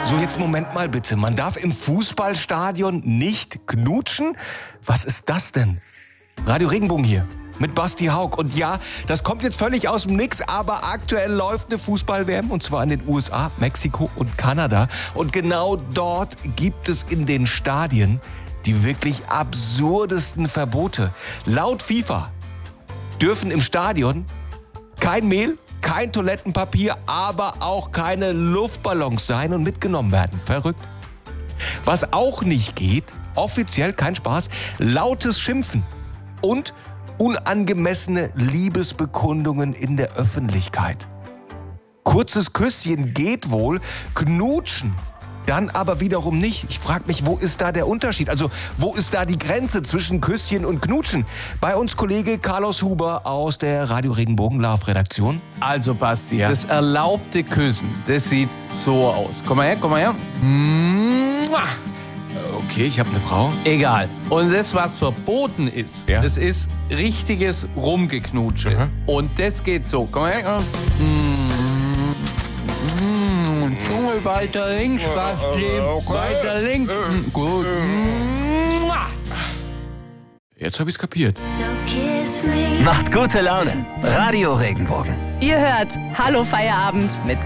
So, jetzt Moment mal bitte. Man darf im Fußballstadion nicht knutschen? Was ist das denn? Radio Regenbogen hier mit Basti Haug. Und ja, das kommt jetzt völlig aus dem Nix, aber aktuell läuft eine Fußball-WM und zwar in den USA, Mexiko und Kanada. Und genau dort gibt es in den Stadien die wirklich absurdesten Verbote. Laut FIFA dürfen im Stadion kein Mehl, kein Toilettenpapier, aber auch keine Luftballons sein und mitgenommen werden. Verrückt. Was auch nicht geht, offiziell kein Spaß, lautes Schimpfen und unangemessene Liebesbekundungen in der Öffentlichkeit. Kurzes Küsschen geht wohl, knutschen dann aber wiederum nicht. Ich frage mich, wo ist da der Unterschied? Also, wo ist da die Grenze zwischen Küsschen und Knutschen? Bei uns Kollege Carlos Huber aus der Radio Regenbogen Love-Redaktion. Also, Basti, das erlaubte Küssen, das sieht so aus. Komm mal her. Okay, ich habe eine Frau. Egal. Und das, was verboten ist, das ist richtiges Rumgeknutsche. Mhm. Und das geht so. Komm mal her. Zunge weiter links, Basti. Okay. Weiter links. Gut. Jetzt habe ich's kapiert. Macht gute Laune. Radio Regenbogen. Ihr hört Hallo Feierabend mit